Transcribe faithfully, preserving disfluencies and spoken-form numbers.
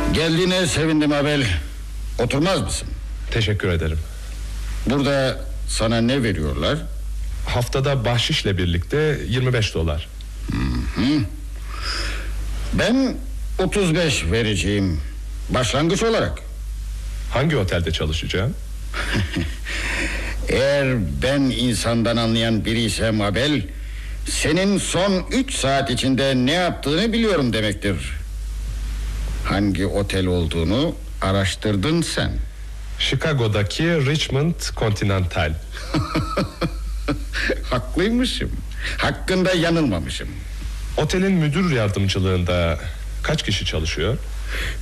Geldiğine sevindim Abel. Oturmaz mısın? Teşekkür ederim. Burada sana ne veriyorlar? Haftada bahşişle birlikte yirmi beş dolar. Hı hı. Ben otuz beş vereceğim. Başlangıç olarak. Hangi otelde çalışacağım? Eğer ben insandan anlayan biriysem Abel, senin son üç saat içinde ne yaptığını biliyorum demektir. Hangi otel olduğunu araştırdın sen. Chicago'daki Richmond Continental. Haklıymışım. Hakkında yanılmamışım. Otelin müdür yardımcılığında kaç kişi çalışıyor?